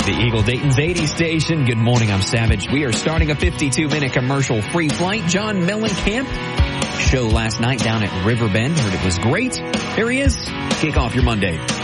The Eagle Dayton's 80 station. Good morning, I'm Savage. We are starting a 52-minute commercial-free flight. John Mellencamp show last night down at Riverbend. Heard it was great. Here he is. Kick off your Monday.